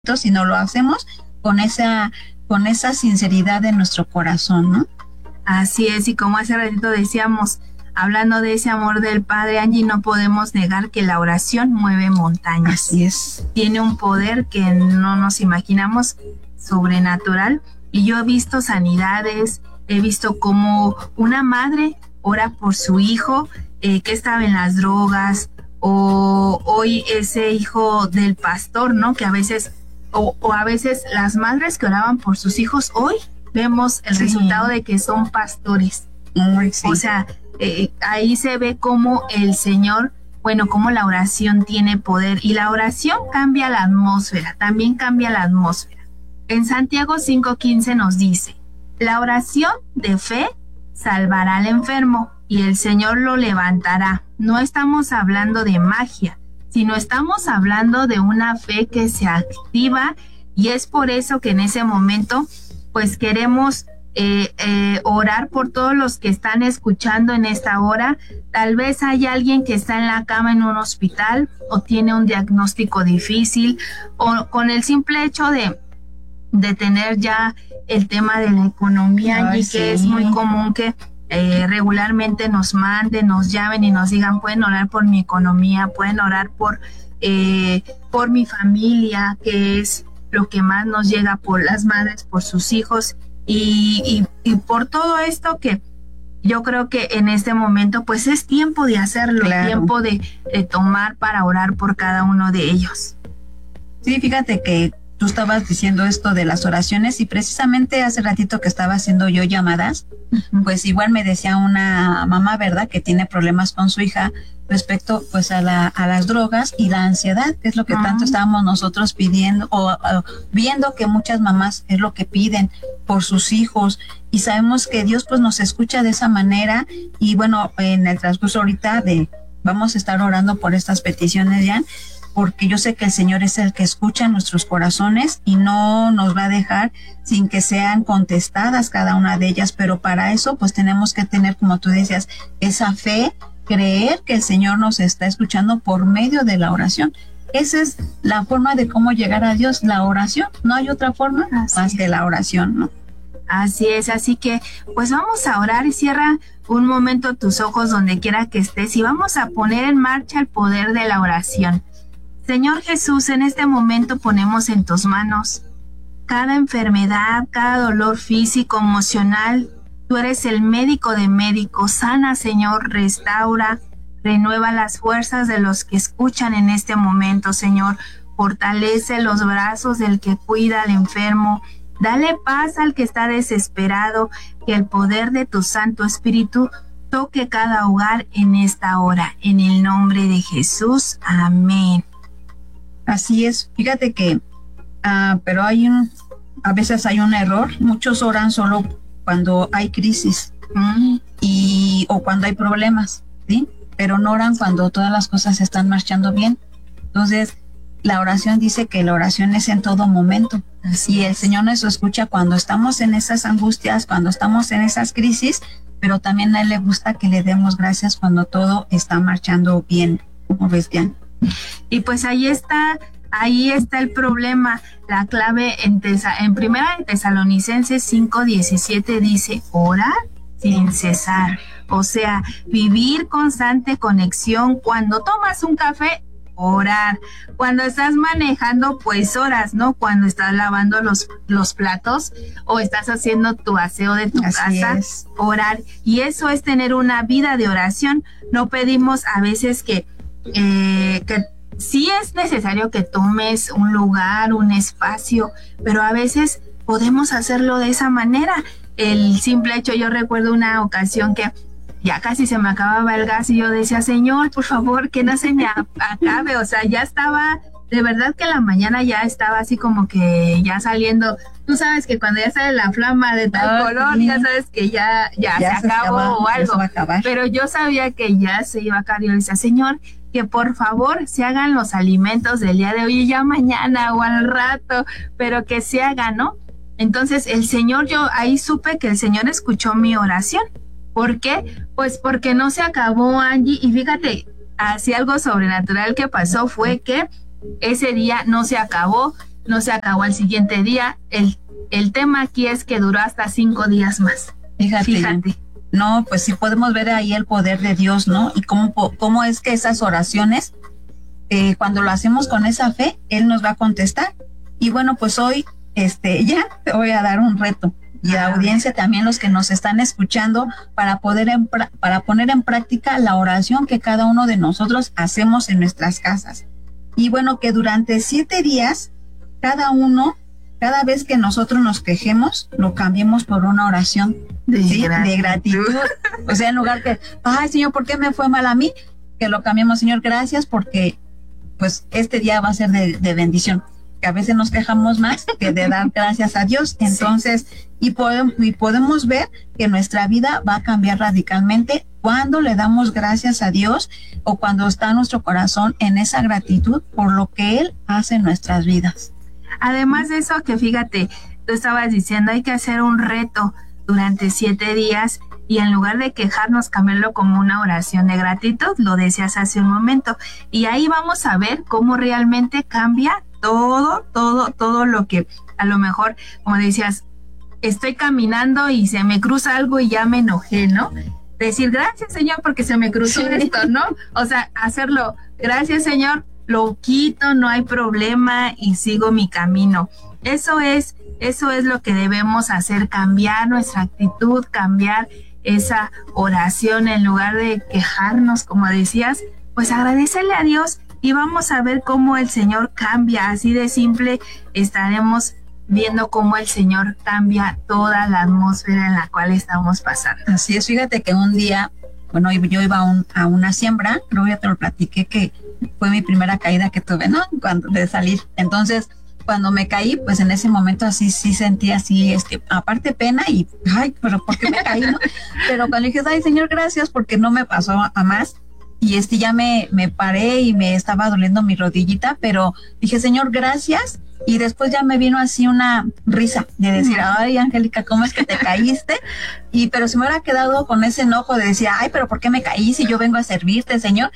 sino lo hacemos con esa sinceridad de nuestro corazón, ¿no? Así es, y como hace ratito decíamos, hablando de ese amor del Padre, Angie, no podemos negar que la oración mueve montañas. Así es. Tiene un poder que no nos imaginamos, sobrenatural, y yo he visto sanidades, he visto cómo una madre ora por su hijo que estaba en las drogas, o hoy ese hijo del pastor, ¿no? Que a veces, o a veces las madres que oraban por sus hijos, hoy vemos el resultado de que son pastores. Sí. O sea, ahí se ve cómo el Señor, bueno, cómo la oración tiene poder, y la oración cambia la atmósfera, también cambia la atmósfera. En Santiago 5:15 nos dice: la oración de fe salvará al enfermo y el Señor lo levantará. No estamos hablando de magia, sino estamos hablando de una fe que se activa, y es por eso que en ese momento pues queremos orar por todos los que están escuchando en esta hora. Tal vez hay alguien que está en la cama en un hospital, o tiene un diagnóstico difícil, o con el simple hecho de tener ya el tema de la economía, y que es muy común que regularmente nos manden, nos llamen y nos digan: pueden orar por mi economía, pueden orar por mi familia, que es lo que más nos llega, por las madres, por sus hijos, y por todo esto, que yo creo que en este momento pues es tiempo de hacerlo, claro. Tiempo de tomar para orar por cada uno de ellos. Sí, fíjate que tú estabas diciendo esto de las oraciones, y precisamente hace ratito que estaba haciendo yo llamadas, pues igual me decía una mamá, ¿verdad?, que tiene problemas con su hija respecto pues a las drogas y la ansiedad, que es lo que tanto estábamos nosotros pidiendo, o viendo que muchas mamás es lo que piden por sus hijos, y sabemos que Dios pues nos escucha de esa manera. Y bueno, en el transcurso ahorita vamos a estar orando por estas peticiones, Jan, porque yo sé que el Señor es el que escucha nuestros corazones y no nos va a dejar sin que sean contestadas cada una de ellas, pero para eso pues tenemos que tener, como tú decías, esa fe, creer que el Señor nos está escuchando por medio de la oración. Esa es la forma de cómo llegar a Dios, la oración. No hay otra forma más que la oración, ¿no? Así es, así que pues vamos a orar, y cierra un momento tus ojos donde quiera que estés, y vamos a poner en marcha el poder de la oración. Señor Jesús, en este momento ponemos en tus manos cada enfermedad, cada dolor físico, emocional. Tú eres el médico de médicos. Sana, Señor, restaura, renueva las fuerzas de los que escuchan en este momento, Señor. Fortalece los brazos del que cuida al enfermo. Dale paz al que está desesperado. Que el poder de tu Santo Espíritu toque cada hogar en esta hora. En el nombre de Jesús. Amén. Así es. Fíjate que, pero a veces hay un error. Muchos oran solo cuando hay crisis o cuando hay problemas, ¿sí? Pero no oran cuando todas las cosas están marchando bien. Entonces, la oración dice que la oración es en todo momento. Así el Señor nos escucha cuando estamos en esas angustias, cuando estamos en esas crisis, pero también a Él le gusta que le demos gracias cuando todo está marchando bien. ¿Cómo ves, Jan? Y pues ahí está el problema. La clave en Primera de Tesalonicenses 5:17 dice: orar sin cesar. O sea, vivir constante conexión. Cuando tomas un café, orar. Cuando estás manejando, pues oras, ¿no? Cuando estás lavando los platos o estás haciendo tu aseo de tu casa, orar. Y eso es tener una vida de oración. No pedimos a veces que sí es necesario que tomes un lugar, un espacio, pero a veces podemos hacerlo de esa manera. El simple hecho, yo recuerdo una ocasión que ya casi se me acababa el gas y yo decía: Señor, por favor, que no se me acabe. O sea, ya estaba, de verdad que la mañana ya estaba así como que ya saliendo. Tú sabes que cuando ya sale la flama de tal color, ya sabes que ya se acabó o algo. Pero yo sabía que ya se iba a acabar. Y yo decía: Señor, que por favor se hagan los alimentos del día de hoy, ya mañana o al rato, pero que se hagan, ¿no? Entonces el Señor, yo ahí supe que el Señor escuchó mi oración. ¿Por qué? Pues porque no se acabó, Angie, y fíjate, así algo sobrenatural que pasó fue que ese día no se acabó, no se acabó al siguiente día. El tema aquí es que duró hasta 5 días más. Fíjate. No, pues sí podemos ver ahí el poder de Dios, ¿no? Y cómo es que esas oraciones, cuando lo hacemos con esa fe, Él nos va a contestar. Y bueno, pues hoy, ya te voy a dar un reto. Y a la audiencia también, los que nos están escuchando, para poner en práctica la oración que cada uno de nosotros hacemos en nuestras casas. Y bueno, que durante 7 días, cada vez que nosotros nos quejemos, lo cambiemos por una oración de gratitud. O sea, en lugar que, ay, Señor, ¿por qué me fue mal a mí? Que lo cambiemos, Señor, gracias, porque pues este día va a ser de bendición. Que a veces nos quejamos más que de dar gracias a Dios. Entonces, y podemos ver que nuestra vida va a cambiar radicalmente cuando le damos gracias a Dios, o cuando está nuestro corazón en esa gratitud por lo que Él hace en nuestras vidas. Además de eso, que fíjate, tú estabas diciendo, hay que hacer un reto durante 7 días, y en lugar de quejarnos, cambiarlo como una oración de gratitud, lo decías hace un momento, y ahí vamos a ver cómo realmente cambia todo lo que a lo mejor, como decías, estoy caminando y se me cruza algo y ya me enojé, ¿no? Decir gracias, Señor, porque se me cruzó esto, ¿no? O sea, hacerlo, gracias, Señor, lo quito, no hay problema y sigo mi camino. Eso es lo que debemos hacer, cambiar nuestra actitud, cambiar esa oración. En lugar de quejarnos, como decías, pues agradecerle a Dios, y vamos a ver cómo el Señor cambia. Así de simple estaremos viendo cómo el Señor cambia toda la atmósfera en la cual estamos pasando. Así es, fíjate que un día, bueno, yo iba a una siembra, creo que ya te lo platiqué, que fue mi primera caída que tuve, ¿no? De salir. Entonces, cuando me caí, pues en ese momento sí sentí así, aparte pena y, ay, pero ¿por qué me caí, no? Pero cuando dije, ay, Señor, gracias, porque no me pasó a más. Y ya me paré y me estaba doliendo mi rodillita, pero dije, Señor, gracias. Y después ya me vino así una risa de decir, ay, Angélica, ¿cómo es que te caíste? Pero si me hubiera quedado con ese enojo de decir, ay, pero ¿por qué me caí si yo vengo a servirte, Señor?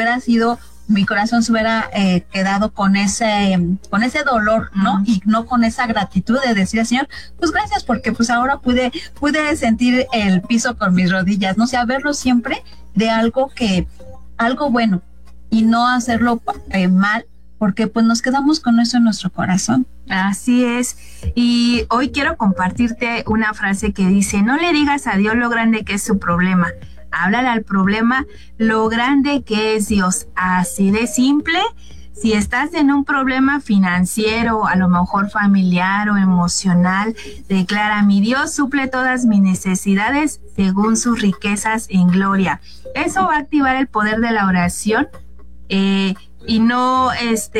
Mi corazón se hubiera quedado con ese dolor, ¿no? Y no con esa gratitud de decir, Señor, pues gracias, porque pues ahora pude sentir el piso con mis rodillas, no sé, verlo siempre de algo bueno, y no hacerlo mal, porque pues nos quedamos con eso en nuestro corazón. Así es. Y hoy quiero compartirte una frase que dice, no le digas a Dios lo grande que es su problema, háblale al problema lo grande que es Dios. Así de simple. Si estás en un problema financiero, a lo mejor familiar o emocional, declara, mi Dios suple todas mis necesidades según sus riquezas en gloria. Eso va a activar el poder de la oración, y no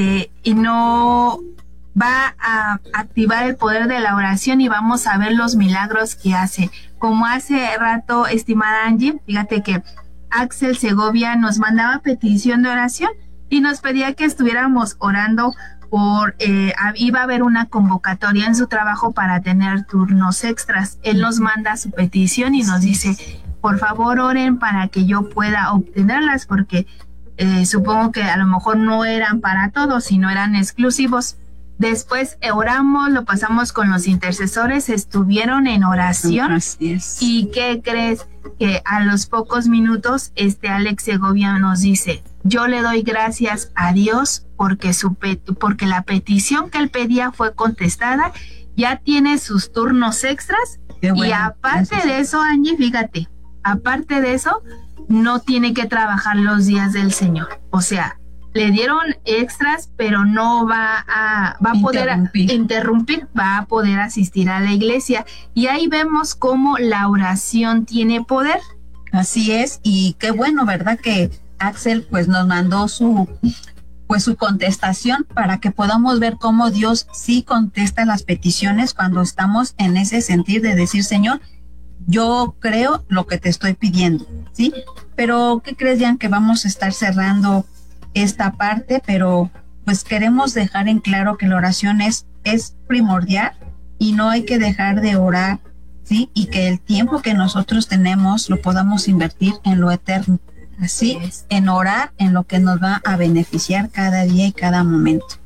va a activar el poder de la oración, y vamos a ver los milagros que hace. Como hace rato, estimada Angie, fíjate que Axel Segovia nos mandaba petición de oración y nos pedía que estuviéramos orando iba a haber una convocatoria en su trabajo para tener turnos extras. Él nos manda su petición y nos dice, por favor oren para que yo pueda obtenerlas, porque supongo que a lo mejor no eran para todos, sino eran exclusivos. Después oramos, lo pasamos con los intercesores, estuvieron en oración. Así es. ¿Y qué crees? Que a los pocos minutos Alex Segovia nos dice, yo le doy gracias a Dios porque la petición que él pedía fue contestada, ya tiene sus turnos extras. Bueno, y aparte de eso, Angie, fíjate, aparte de eso, no tiene que trabajar los días del Señor. O sea, le dieron extras, pero no va a poder interrumpir, va a poder asistir a la iglesia. Y ahí vemos cómo la oración tiene poder. Así es, y qué bueno, ¿verdad? Que Axel pues nos mandó su contestación para que podamos ver cómo Dios sí contesta las peticiones cuando estamos en ese sentir de decir, Señor, yo creo lo que te estoy pidiendo, ¿sí? Pero, ¿qué crees, Jan? Que vamos a estar cerrando esta parte, pero pues queremos dejar en claro que la oración es primordial y no hay que dejar de orar, ¿sí? Y que el tiempo que nosotros tenemos lo podamos invertir en lo eterno, así, en orar en lo que nos va a beneficiar cada día y cada momento.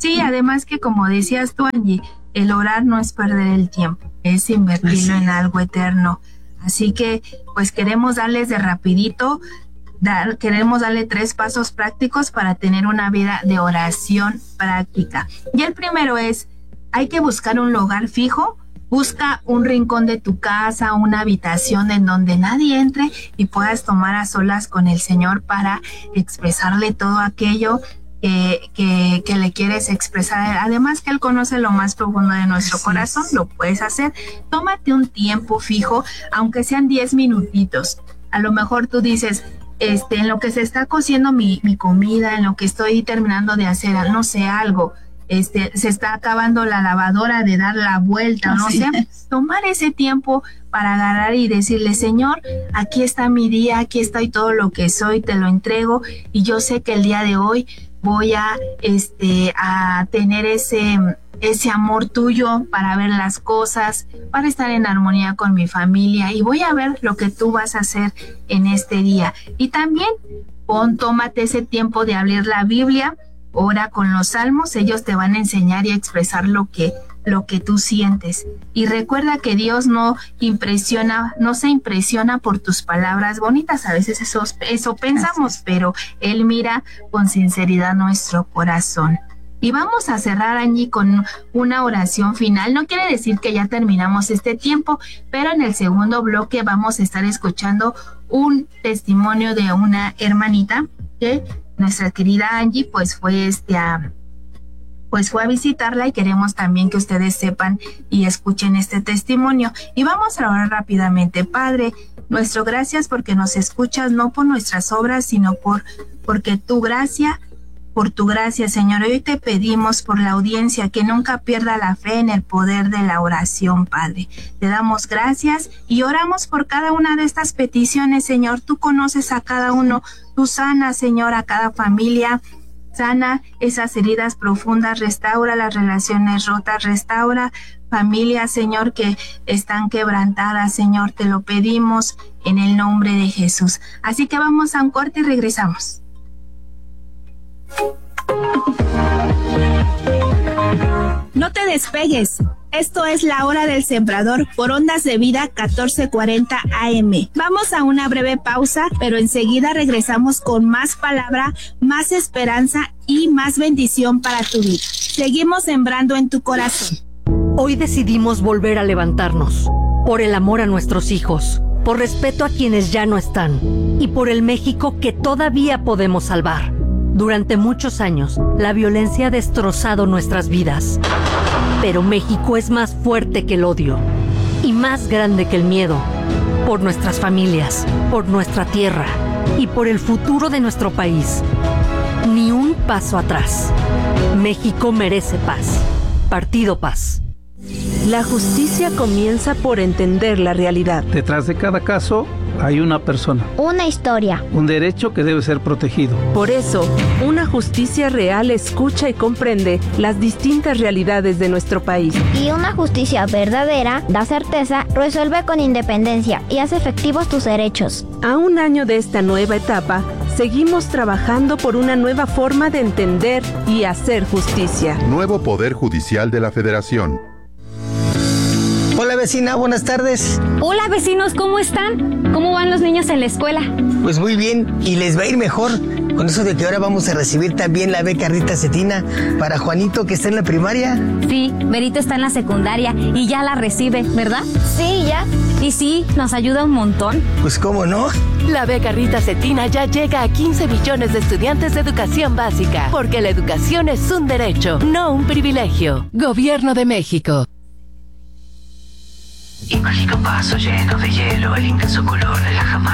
Sí, además que como decías tú, Angie, el orar no es perder el tiempo, es invertirlo en algo eterno. Así que pues queremos darles de rapidito, queremos darle 3 pasos prácticos para tener una vida de oración práctica. Y el primero es, hay que buscar un lugar fijo. Busca un rincón de tu casa, una habitación en donde nadie entre y puedas tomar a solas con el Señor para expresarle todo aquello que le quieres expresar. Además que Él conoce lo más profundo de nuestro corazón, lo puedes hacer. Tómate un tiempo fijo, aunque sean 10 minutitos. A lo mejor tú dices, en lo que se está cociendo mi comida, en lo que estoy terminando de hacer, no sé, algo. Se está acabando la lavadora de dar la vuelta, no sé, tomar ese tiempo para agarrar y decirle, Señor, aquí está mi día, aquí estoy todo lo que soy, te lo entrego, y yo sé que el día de hoy voy a tener ese amor tuyo para ver las cosas, para estar en armonía con mi familia, y voy a ver lo que tú vas a hacer en este día. Y también tómate ese tiempo de abrir la Biblia. Ora con los salmos, ellos te van a enseñar y a expresar lo que tú sientes. Y recuerda que Dios no se impresiona por tus palabras bonitas. A veces eso pensamos, pero Él mira con sinceridad nuestro corazón. Y vamos a cerrar, Angie, con una oración final. No quiere decir que ya terminamos este tiempo, pero en el segundo bloque vamos a estar escuchando un testimonio de una hermanita que nuestra querida Angie pues fue a visitarla, y queremos también que ustedes sepan y escuchen este testimonio. Y vamos a orar rápidamente. Padre nuestro, gracias porque nos escuchas, no por nuestras obras, sino por tu gracia, Señor. Hoy te pedimos por la audiencia que nunca pierda la fe en el poder de la oración, Padre. Te damos gracias y oramos por cada una de estas peticiones, Señor. Tú conoces a cada uno. Tú sana, Señor, a cada familia. Sana esas heridas profundas, restaura las relaciones rotas, restaura familias, Señor, que están quebrantadas, Señor. Te lo pedimos en el nombre de Jesús. Así que vamos a un corte y regresamos. No te despegues. Esto es La Hora del Sembrador por Ondas de Vida 1440 AM. Vamos a una breve pausa, pero enseguida regresamos con más palabra, más esperanza y más bendición para tu vida. Seguimos sembrando en tu corazón. Hoy decidimos volver a levantarnos, por el amor a nuestros hijos, por respeto a quienes ya no están y por el México que todavía podemos salvar. Durante muchos años, la violencia ha destrozado nuestras vidas. Pero México es más fuerte que el odio y más grande que el miedo. Por nuestras familias, por nuestra tierra y por el futuro de nuestro país. Ni un paso atrás. México merece paz. Partido Paz. La justicia comienza por entender la realidad. Detrás de cada caso hay una persona. Una historia. Un derecho que debe ser protegido. Por eso, una justicia real escucha y comprende las distintas realidades de nuestro país. Y una justicia verdadera da certeza, resuelve con independencia y hace efectivos tus derechos. A un año de esta nueva etapa, seguimos trabajando por una nueva forma de entender y hacer justicia. Nuevo Poder Judicial de la Federación. Hola vecina, buenas tardes. Hola vecinos, ¿cómo están? ¿Cómo van los niños en la escuela? Pues muy bien, y les va a ir mejor con eso de que ahora vamos a recibir también la beca Rita Cetina para Juanito, que está en la primaria. Sí, Berito está en la secundaria y ya la recibe, ¿verdad? Sí, ya. Y sí, nos ayuda un montón. Pues cómo no. La beca Rita Cetina ya llega a 15 millones de estudiantes de educación básica, porque la educación es un derecho, no un privilegio. Gobierno de México. Imagino un vaso lleno de hielo, el intenso color de la Jamaica.